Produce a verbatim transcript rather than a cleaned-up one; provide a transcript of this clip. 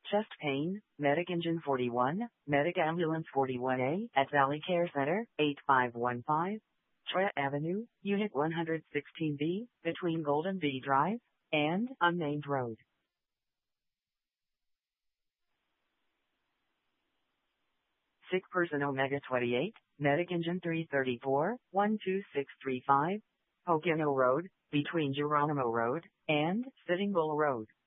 Chest pain, Medic Engine forty-one, Medic Ambulance forty-one A at Valley Care Center, eight five one five, Treya Avenue, Unit one sixteen B, between Golden Bee Drive and Unnamed Road. Sick person Omega twenty-eight, Medic Engine three thirty-four, one two six three five, Pocono Road, between Geronimo Road and Sitting Bull Road.